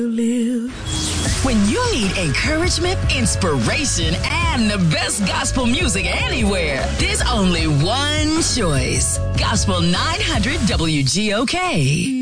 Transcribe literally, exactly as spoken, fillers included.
When you need encouragement, inspiration, and the best gospel music anywhere, there's only one choice. Gospel nine hundred W G O K.